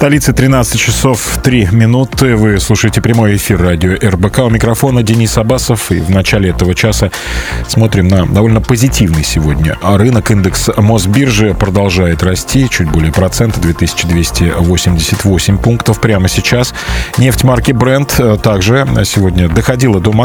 столице 13 часов 3 минуты. Вы слушаете прямой эфир радио РБК. У микрофона Денис Абасов. И в начале этого часа смотрим на довольно позитивный сегодня рынок. Индекс Мосбиржи продолжает расти. Чуть более процента, 2288 пунктов прямо сейчас. Нефть марки Brent также сегодня доходила до